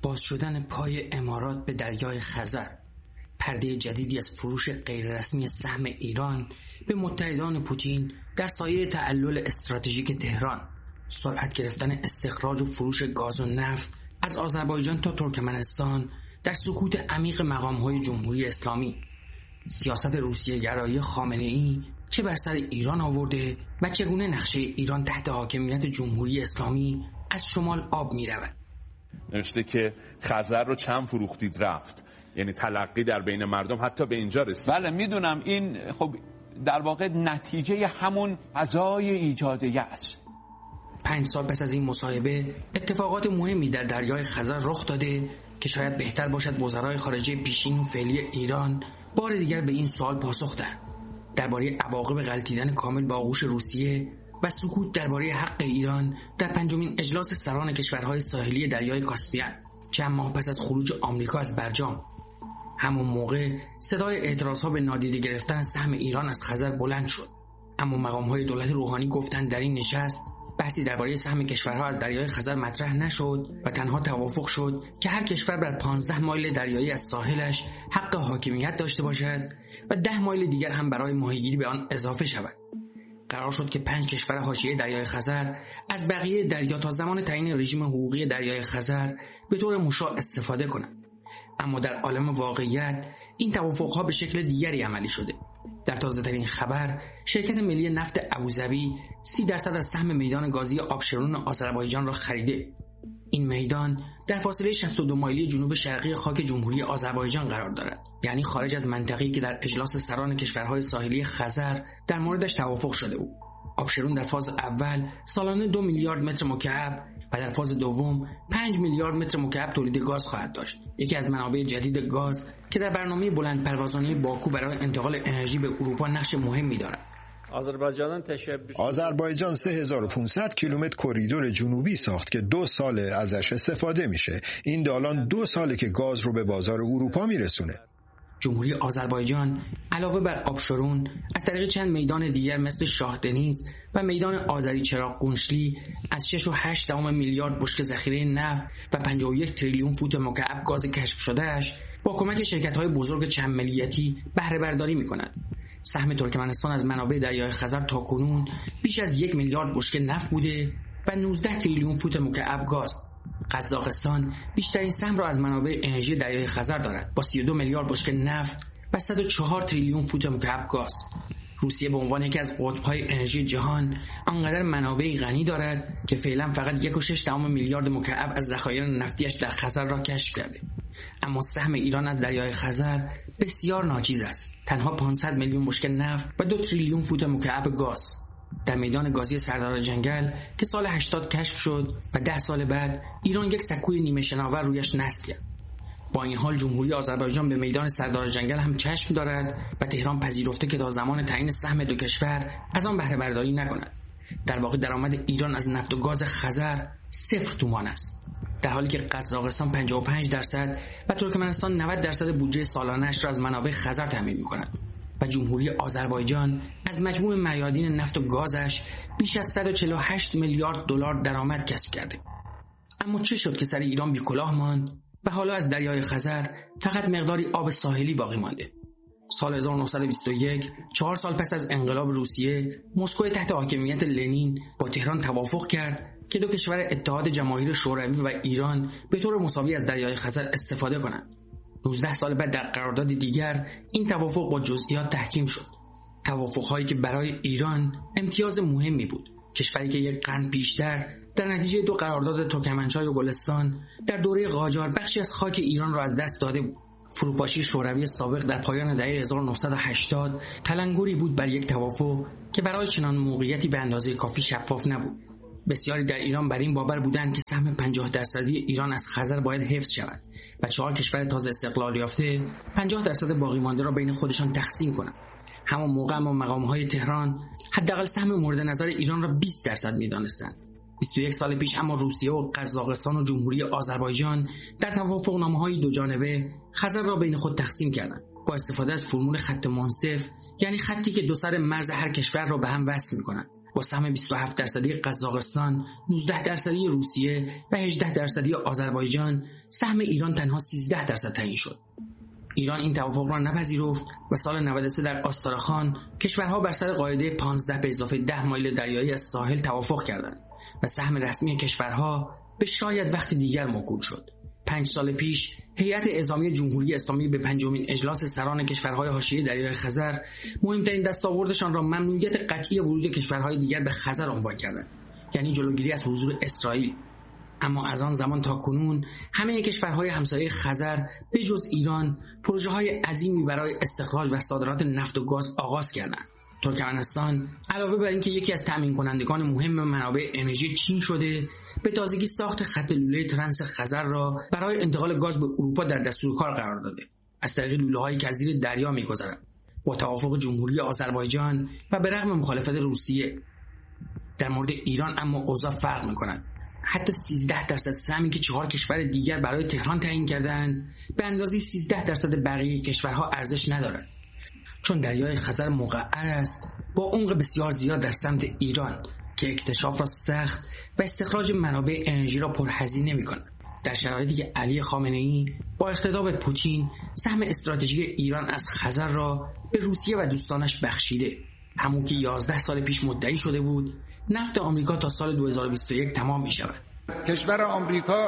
باز شدن پای امارات به دریای خزر، پرده جدیدی از فروش غیررسمی سهم ایران به متحدان پوتین در سایه تعلل استراتژیک تهران، سرعت گرفتن استخراج و فروش گاز و نفت از آذربایجان تا ترکمنستان در سکوت عمیق مقام‌های جمهوری اسلامی، سیاست روسیه گرایی خامنه‌ای چه بر سر ایران آورده و چگونه نقشه ایران تحت حاکمیت جمهوری اسلامی از شمال آب می‌رود. نوشته که خزر رو چند فروختید رفت، یعنی تلقی در بین مردم حتی به اینجا رسید. بله میدونم، این خب در واقع نتیجه همون فضای ایجاد یأس. 5 سال پس از این مصاحبه اتفاقات مهمی در دریای خزر رخ داده که شاید بهتر باشد وزرای خارجه پیشین و فعلی ایران بار دیگر به این سوال پاسخ دهند درباره عواقب غلطیدن کامل با آغوش روسیه و سکوت درباره حق ایران در 5مین اجلاس سران کشورهای ساحلی دریای کاسپیان چند ماه پس از خروج آمریکا از برجام. همون موقع صدای اعتراضها به نادیده گرفتن سهم ایران از خزر بلند شد، اما مقام‌های دولت روحانی گفتند در این نشست بحثی درباره سهم کشورها از دریای خزر مطرح نشد و تنها توافق شد که هر کشور بر 15 مایل دریایی از ساحلش حق حاکمیت داشته باشد و 10 مایل دیگر هم برای ماهیگیری به آن اضافه شود. قرار شد که 5 کشور حاشیه دریای خزر از بقیه دریا تا زمان تعیین رژیم حقوقی دریای خزر به طور مشاع استفاده کنند. اما در عالم واقعیت این توافقها به شکل دیگری عملی شده. در تازه‌ترین خبر، شرکت ملی نفت ابوظبی 30% از سهم میدان گازی آبشرون آذربایجان را خریده. این میدان در فاصله 62 مایلی جنوب شرقی خاک جمهوری آذربایجان قرار دارد، یعنی خارج از منطقه‌ای که در اجلاس سران کشورهای ساحلی خزر در موردش توافق شده بود. آبشرون در فاز اول سالانه 2 میلیارد متر مکعب و در فاز دوم 5 میلیارد متر مکعب تولید گاز خواهد داشت. یکی از منابع جدید گاز که در برنامه بلندپروازانه باکو برای انتقال انرژی به اروپا نقش مهمی دارد. آذربایجان 3500 کیلومتر کریدور جنوبی ساخت که 2 سال ازش استفاده میشه. این دالان 2 ساله که گاز رو به بازار اروپا میرسونه. جمهوری آذربایجان علاوه بر آبشرون از طریق چند میدان دیگر مثل شاه دنیز و میدان آذری چراغ گونشلی از 6.8 میلیارد بشکه ذخیره نفت و 51 تریلیون فوت مکعب گاز کشف شدهش با کمک شرکت‌های بزرگ چند ملیتی بهره برداری می‌کند. سهم ترکمنستان از منابع دریای خزر تاکنون بیش از 1 میلیارد بشکه نفت بوده و 19 تریلیون فوت مکعب گاز. قزاقستان بیشترین سهم را از منابع انرژی دریای خزر دارد با 32 میلیارد بشکه نفت و 104 تریلیون فوت مکعب گاز. روسیه به عنوان یکی از قطب‌های انرژی جهان آنقدر منابع غنی دارد که فعلا فقط 1.6 میلیارد مکعب از ذخایر نفتیش در خزر را کشف کرده. اما سهم ایران از دریای خزر بسیار ناچیز است، تنها 500 میلیون بشکه نفت و 2 تریلیون فوت مکعب گاز. در میدان گازی سردار جنگل که سال 80 کشف شد و 10 سال بعد ایران یک سکوی نیمه شناور رویش نصب کرد. با این حال جمهوری آذربایجان به میدان سردار جنگل هم چشم دارد و تهران پذیرفته که تا زمان تعیین سهم دو کشور از آن بهره برداری نکند. در واقع درآمد ایران از نفت و گاز خزر 0 تومان است، در حالی که قزاقستان 55% و ترکمنستان 90% بودجه سالانه‌اش را از منابع خزر تامین می‌کند و جمهوری آذربایجان از مجموع میادین نفت و گازش بیش از 148 میلیارد دلار درآمد کسب کرده. اما چه شد که سر ایران بی‌کلاه ماند و حالا از دریای خزر فقط مقداری آب ساحلی باقی مانده؟ سال 1921، 4 سال پس از انقلاب روسیه، مسکو تحت حاکمیت لنین با تهران توافق کرد که دو کشور اتحاد جماهیر شوروی و ایران به طور مساوی از دریای خزر استفاده کنند. 19 سال بعد در قرارداد دیگر این توافق با جزئیات تحکیم شد. توافق‌هایی که برای ایران امتیاز مهمی بود. کشوری که یک قرن پیشتر در نتیجه 2 قرارداد ترکمنچای و گلستان در دوره قاجار بخشی از خاک ایران را از دست داده بود. فروپاشی شوروی سابق در پایان دهه 1980 تلنگری بود بر یک توافق که برای چنان موقعیتی به اندازه کافی شفاف نبود. بسیاری در ایران بر این باور بودند که سهم 50% ایران از خزر باید حفظ شود و 4 کشور تازه استقلال یافته 50% باقی مانده را بین خودشان تقسیم کنند. همون موقع اما مقام‌های تهران حداقل سهم مورد نظر ایران را 20% می‌دانستند. 21 سال پیش اما روسیه و قزاقستان و جمهوری آذربایجان در توافقنامه‌های دو جانبه خزر را بین خود تقسیم کردند با استفاده از فرمول خط منصف، یعنی خطی که دو سر مرز هر کشور را به هم وصل می‌کند. با سهم 27% قزاقستان، 19% روسیه و 18% آذربایجان، سهم ایران تنها 13% تعیین شد. ایران این توافق را نپذیرفت و سال 93 در آستارخان کشورها بر سر قاعده 15 به اضافه 10 مایل دریایی از ساحل توافق کردند و سهم رسمی کشورها به شاید وقت دیگر موکول شد. 5 سال پیش هیئت اعزامی جمهوری اسلامی به 5مین اجلاس سران کشورهای حاشیه دریای خزر مهمترین دستاوردشان را ممنوعیت قطعی ورود کشورهای دیگر به خزر عنوان کردند، یعنی جلوگیری از حضور اسرائیل. اما از آن زمان تا کنون همه کشورهای همسایه خزر به جز ایران پروژه‌های عظیمی برای استخراج و صادرات نفت و گاز آغاز کردند. ترکمنستان علاوه بر اینکه یکی از تامین کنندگان مهم منابع انرژی چین شده، به تازگی ساخت خط لوله ترنس خزر را برای انتقال گاز به اروپا در دستور کار قرار داده. از طریق لوله‌هایی که از زیر دریا می‌گذرند. با توافق جمهوری آذربایجان و به رغم مخالفت روسیه. در مورد ایران اما اوضاع فرق می‌کند. حتی 13% سهمی که 4 کشور دیگر برای تهران تعیین کردند، به اندازه 13% بقیه کشورها ارزش ندارد. چون دریای خزر مقعر است با عمق بسیار زیاد در سمت ایران که اکتشاف را سخت و استخراج منابع انرژی را پرهزینه می‌کند. در شرایطی که علی خامنه‌ای با اقتدا به پوتین سهم استراتژیک ایران از خزر را به روسیه و دوستانش بخشیده، همون که 11 سال پیش مدعی شده بود نفت آمریکا تا سال 2021 تمام می‌شود. کشور آمریکا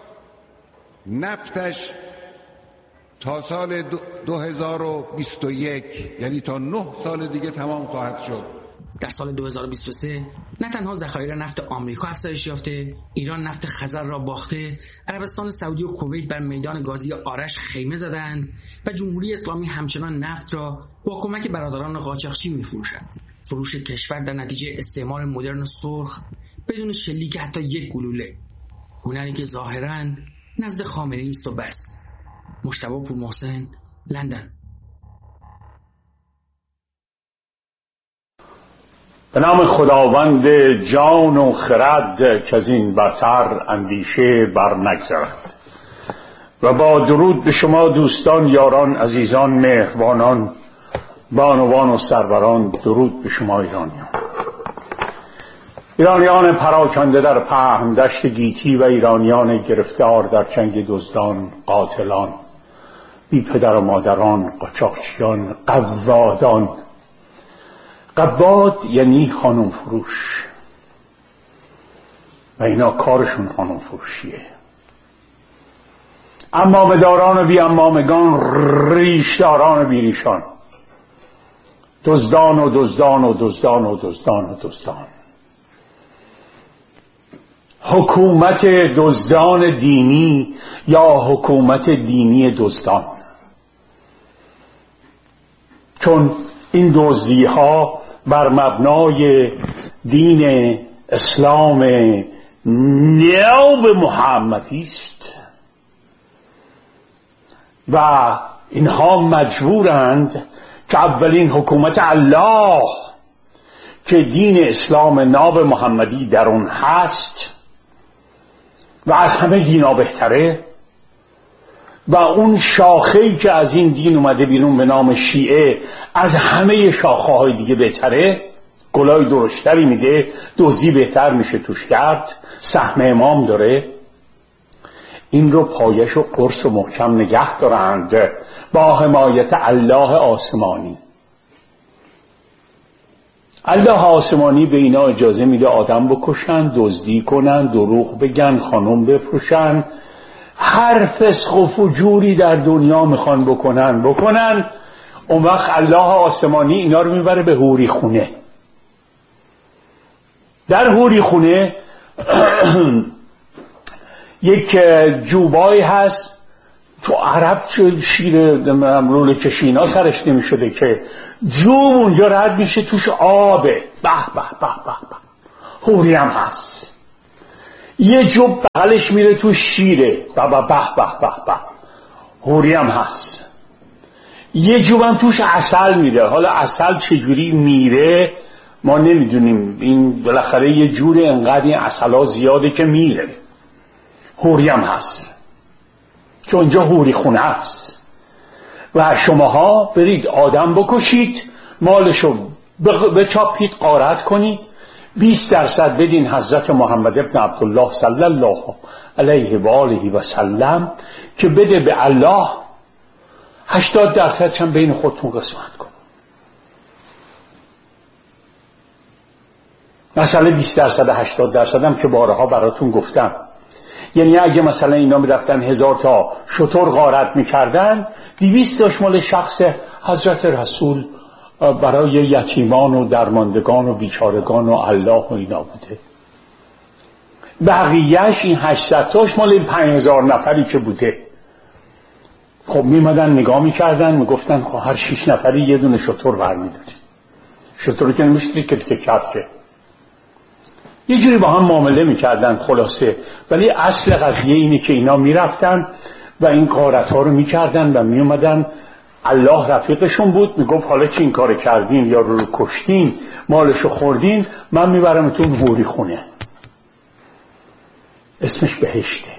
نفتش تا سال 2021 یعنی تا 9 سال دیگه تمام خواهد شد. در سال 2023 نه تنها ذخایر نفت آمریکا افزایش یافته، ایران نفت خزر را باخته، عربستان سعودی و کویت بر میدان گازی آرش خیمه زدند و جمهوری اسلامی همچنان نفت را با کمک برادران قاچاقچی می‌فروشد. فروش کشور در نتیجه استعمار مدرن و سرخ بدون شلیک حتی یک گلوله، هنری که ظاهراً نزد خامنه‌ای است و بس. مجتبی پورمحسن، لندن. به نام خداوند جان و خرد که از این برتر اندیشه بر نگذرد، و با درود به شما دوستان، یاران، عزیزان، مهربانان، بانوان و سروران، درود به شما ایرانیان پراکنده در پهن دشت گیتی و ایرانیان گرفتار در جنگ دزدان، قاتلان، بی پدر و مادران، قاچاقچیان، قوادان. قواد یعنی خانم فروش و اینا کارشون خانم فروشیه. امامداران و بی امامگان، ریشداران و بی ریشان، دزدان و دزدان و دزدان و دزدان و دزدان. حکومت دزدان دینی یا حکومت دینی دزدان، چون این دزدی ها بر مبنای دین اسلام نو محمدی است و اینها مجبورند که اولین حکومت الله که دین اسلام ناب محمدی در اون هست و از همه دینا بهتره و اون شاخه‌ای که از این دین اومده بیرون به نام شیعه از همه شاخه‌های دیگه بهتره، گلای درشتری میده، دزدی بهتر میشه توش کرد، سهم امام داره. این رو پایش و قرص و محکم نگه دارند با حمایت الله آسمانی. الله آسمانی به اینا اجازه میده آدم بکشن، دزدی کنن، دروغ بگن، خانم بفروشن، هر فسق و فجوری در دنیا میخوان بکنن. اون وقت الله آسمانی اینا رو میبره به حوری خونه. در حوری خونه یک جوبایی هست، تو عرب شیر رول کشینا سرش نمیشده که جوب اونجا رد میشه، توش آبه، به به به به به، حوری هم هست. یه جوب بغلش میره تو شیره، به به به به به، حوری هم هست. یه جوب هم توش عسل میره. حالا عسل چجوری میره ما نمیدونیم، این بالاخره یه جوری انقدر این عسلا زیاده که میره. حوری هم هست چون اینجا حوری خونه هست و شماها برید آدم بکشید، مالشو بچاپید، غارت کنید، 20% بدین حضرت محمد ابن عبدالله صلی الله علیه و آله و سلم که بده به الله، 80% هم بین خودتون قسمت کن. مثلا 20% 80% هم که بارها براتون گفتم. یعنی اگه مثلا اینا میرفتن 1000 تا شتر غارت میکردن، 200 تاش مال شخص حضرت رسول برای یتیمان و درماندگان و بیچارگان و الله و اینا بوده. بقیهش این 800 تاش مال این 5000 نفری که بوده. خب میمدن نگاه میکردن، میگفتن خب هر 6 نفری یه دونه شتر برمیداری. شتر که نمیشتری که کفشه. یه جوری با هم معامله میکردن خلاصه. ولی اصل قضیه اینه که اینا میرفتن و این غارت ها رو میکردن و میومدن. الله رفیقشون بود، میگفت حالا که این کار کردین یا رو کشتین مالشو خوردین، من میبرمتون حوری خونه، اسمش بهشته.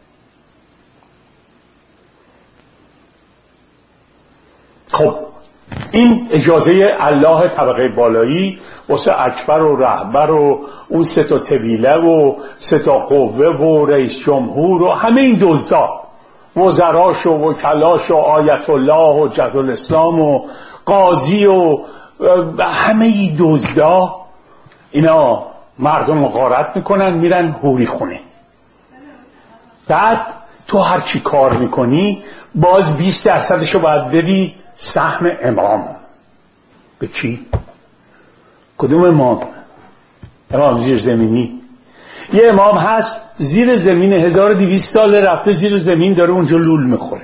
خب این اجازه الله طبقه بالایی واسه اکبر و رهبر و اون 3 تا طویله و 3 تا قوه و رئیس جمهور و همه این دزدا، وزراش و وکلاش و آیت الله و جد الاسلام و قاضی و همه این دزدا، اینا مردم رو غارت میکنن، میرن حوری خونه. بعد تو هر چی کار میکنی باز 20% رو باید بدی سهم امام. به کی؟ کدوم امام؟ امام زیر زمینی. یه امام هست زیر زمین 1200 سال رفته زیر زمین، داره اونجا لول میخوره.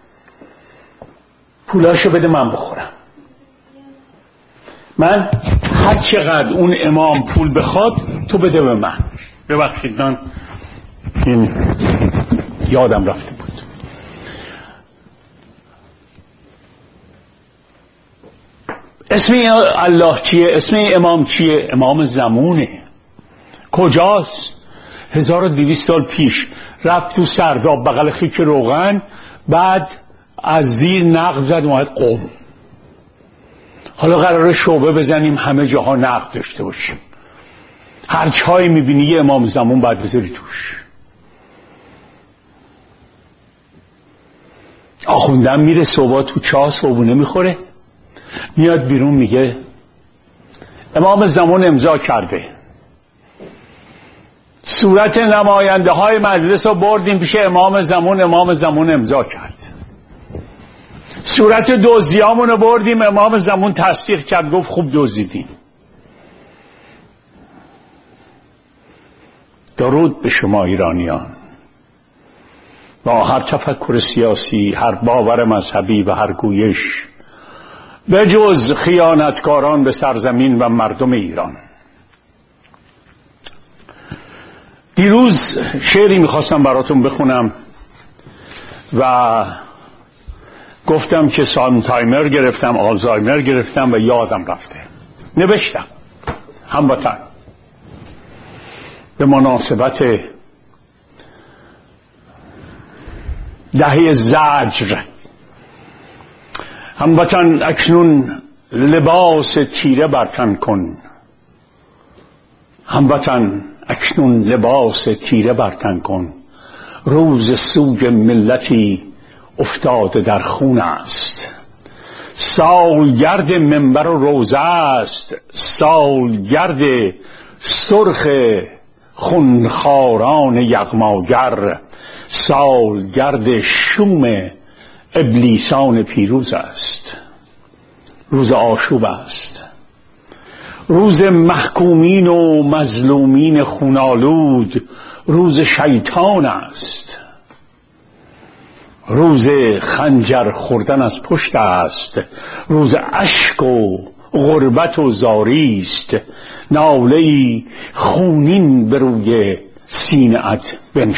پولاشو بده من بخورم. من هر چقدر اون امام پول بخواد تو بده به من. ببخشید من این یادم رفته بود. اسم الله چیه؟ اسم امام چیه؟ امام زمونه. کجاست؟ 1200 سال پیش رفت تو سرداب بغل خیک روغن، بعد از زیر نقب زد اومد قم. حالا قراره شعبه بزنیم همه جاها نقب داشته باشیم. هر چایی میبینی یه امام زمان باید بذاری توش. آخوندم میره صبح تو چاه صبحونه میخوره، میاد بیرون میگه امام زمان امضا کرده. صورت نماینده های مجلس رو بردیم پیش امام زمان امضا کرد. صورت دزدیامون رو بردیم، امام زمان تصدیق کرد، گفت خوب دزدیدین. درود به شما ایرانیان. با هر تفکر سیاسی، هر باور مذهبی و هر گویش، به جز خیانتکاران به سرزمین و مردم ایران. دیروز شعری میخواستم براتون بخونم و گفتم که سالمتایمر گرفتم، آلزایمر گرفتم و یادم رفته. نوشتم هموطن به مناسبت دهه زجر، هموطن اکنون لباس تیره برتن کن، هموطن اکنون لباس تیره برتن کن، روز سوگ ملتی افتاده در خون است، سالگرد منبر و روزه است، سالگرد سرخ خونخواران یغماگر، سالگرد شوم ابلیسان پیروز است. روز آشوب است، روز محکومین و مظلومین خونالود، روز شیطان است، روز خنجر خوردن از پشت است، روز اشک و غربت و زاری است، ناله‌ای خونین به روی سینه‌ات بنشان.